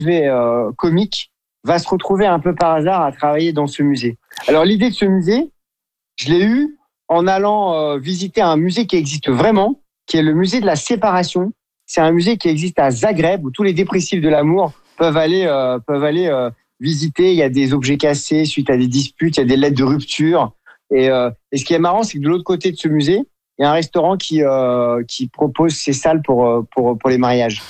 comique va se retrouver un peu par hasard à travailler dans ce musée. Alors l'idée de ce musée, je l'ai eue en allant visiter un musée qui existe vraiment, qui est le musée de la séparation. C'est un musée qui existe à Zagreb où tous les dépressifs de l'amour peuvent aller visiter. Il y a des objets cassés suite à des disputes, il y a des lettres de rupture. Et ce qui est marrant, c'est que de l'autre côté de ce musée, il y a un restaurant qui propose ses salles pour les mariages.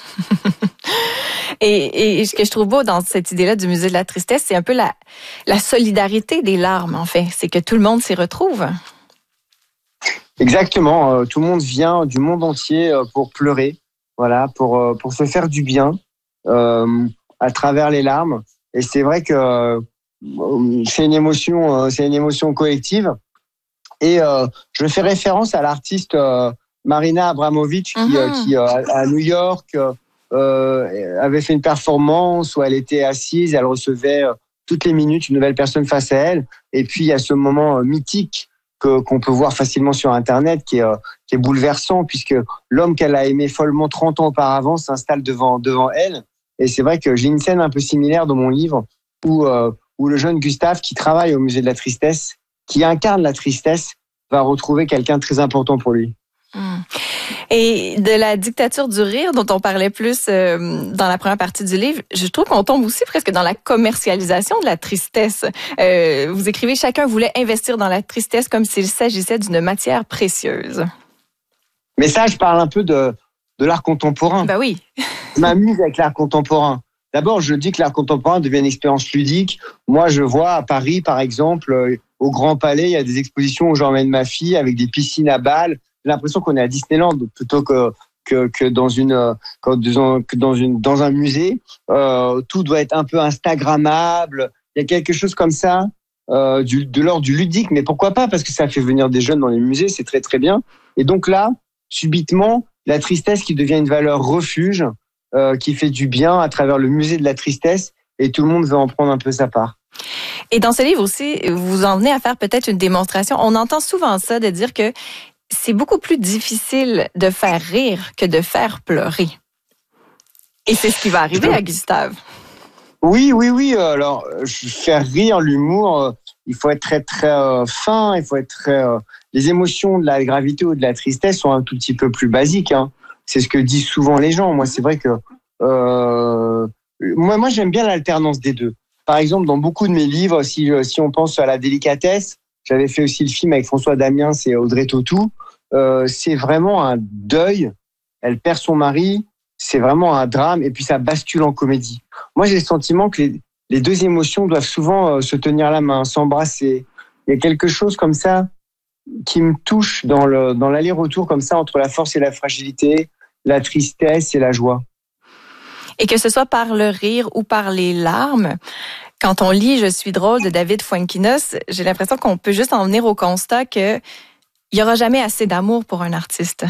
Et ce que je trouve beau dans cette idée-là du musée de la tristesse, c'est un peu la solidarité des larmes, en fait. C'est que tout le monde s'y retrouve. Exactement. Tout le monde vient du monde entier pour pleurer, voilà, pour se faire du bien à travers les larmes. Et c'est vrai que c'est une émotion collective. Et je fais référence à l'artiste Marina Abramovic qui à New York avait fait une performance où elle était assise, elle recevait toutes les minutes une nouvelle personne face à elle. Et puis il y a ce moment mythique qu'on peut voir facilement sur Internet qui est bouleversant puisque l'homme qu'elle a aimé follement 30 ans auparavant s'installe devant elle. Et c'est vrai que j'ai une scène un peu similaire dans mon livre où le jeune Gustave qui travaille au musée de la tristesse, qui incarne la tristesse, va retrouver quelqu'un de très important pour lui. Et de la dictature du rire dont on parlait plus dans la première partie du livre, je trouve qu'on tombe aussi presque dans la commercialisation de la tristesse. Vous écrivez « Chacun voulait investir dans la tristesse comme s'il s'agissait d'une matière précieuse ». Mais ça, je parle un peu de l'art contemporain. Ben oui. Je m'amuse avec l'art contemporain. D'abord, je dis que l'art contemporain devient une expérience ludique. Moi, je vois à Paris, par exemple, au Grand Palais, il y a des expositions où j'emmène ma fille avec des piscines à balles. J'ai l'impression qu'on est à Disneyland plutôt que dans un musée. Tout doit être un peu instagrammable. Il y a quelque chose comme ça, de l'ordre du ludique. Mais pourquoi pas? Parce que ça fait venir des jeunes dans les musées, c'est très très bien. Et donc là, subitement, la tristesse qui devient une valeur refuge, qui fait du bien à travers le musée de la tristesse, et tout le monde veut en prendre un peu sa part. Et dans ce livre aussi, vous en venez à faire peut-être une démonstration. On entend souvent ça, de dire que c'est beaucoup plus difficile de faire rire que de faire pleurer. Et c'est ce qui va arriver à Gustave. Oui. Alors, faire rire, l'humour, il faut être très, très fin, il faut être très... les émotions de la gravité ou de la tristesse sont un tout petit peu plus basiques, hein. C'est ce que disent souvent les gens. Moi, c'est vrai que... moi, j'aime bien l'alternance des deux. Par exemple, dans beaucoup de mes livres, si on pense à la délicatesse, j'avais fait aussi le film avec François Damiens et Audrey Tautou, c'est vraiment un deuil. Elle perd son mari, c'est vraiment un drame, et puis ça bascule en comédie. Moi, j'ai le sentiment que les deux émotions doivent souvent se tenir la main, s'embrasser. Il y a quelque chose comme ça qui me touche dans l'aller-retour comme ça entre la force et la fragilité, la tristesse et la joie. Et que ce soit par le rire ou par les larmes, quand on lit « Je suis drôle » de David Fuenquinos, j'ai l'impression qu'on peut juste en venir au constat qu'il n'y aura jamais assez d'amour pour un artiste.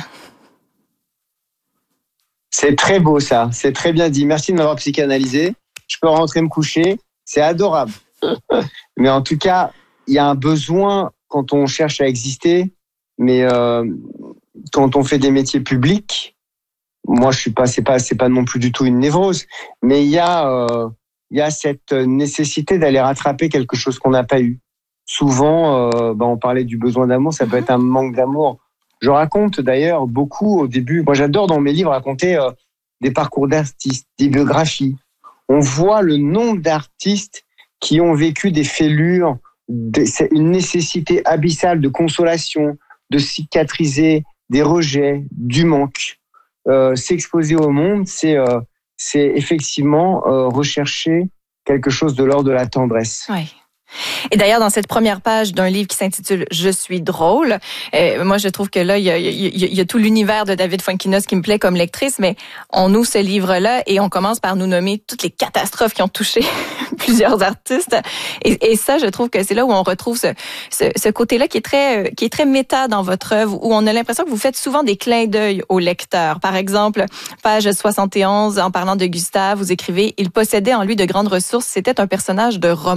C'est très beau ça, c'est très bien dit. Merci de m'avoir psychanalysé. Je peux rentrer me coucher, c'est adorable. Mais en tout cas, il y a un besoin quand on cherche à exister, mais quand on fait des métiers publics, moi je suis pas, c'est pas non plus du tout une névrose, mais il y a cette nécessité d'aller rattraper quelque chose qu'on n'a pas eu. Souvent, on parlait du besoin d'amour, ça peut être un manque d'amour. Je raconte d'ailleurs beaucoup au début. Moi, j'adore dans mes livres raconter des parcours d'artistes, des biographies. On voit le nombre d'artistes qui ont vécu des fêlures, une nécessité abyssale de consolation, de cicatriser des rejets, du manque. S'exposer au monde, c'est effectivement rechercher quelque chose de l'ordre de la tendresse. Oui. Et d'ailleurs, dans cette première page d'un livre qui s'intitule « Je suis drôle », moi, je trouve que là, il y a tout l'univers de David Fuenquinos qui me plaît comme lectrice, mais on ouvre ce livre-là et on commence par nous nommer toutes les catastrophes qui ont touché plusieurs artistes. Et ça, je trouve que c'est là où on retrouve ce côté-là qui est très méta dans votre œuvre, où on a l'impression que vous faites souvent des clins d'œil au lecteur. Par exemple, page 71, en parlant de Gustave, vous écrivez « Il possédait en lui de grandes ressources, c'était un personnage de roman ».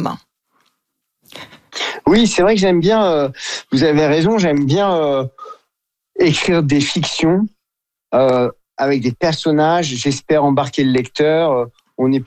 Oui, c'est vrai que j'aime bien, vous avez raison, j'aime bien écrire des fictions avec des personnages. J'espère embarquer le lecteur. On n'est